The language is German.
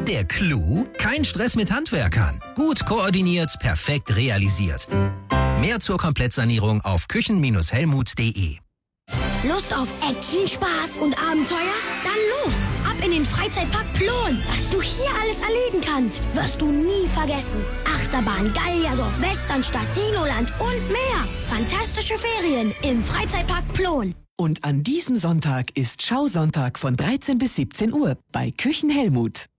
Der Clou? Kein Stress mit Handwerkern. Gut koordiniert, perfekt realisiert. Mehr zur Komplettsanierung auf küchen-helmut.de. Lust auf Action, Spaß und Abenteuer? Dann los! Ab in den Freizeitpark Plon! Was du hier alles erleben kannst, wirst du nie vergessen. Achterbahn, Gallierdorf, Westernstadt, Dinoland und mehr. Fantastische Ferien im Freizeitpark Plon. Und an diesem Sonntag ist Schausonntag von 13 bis 17 Uhr bei Küchen Helmut.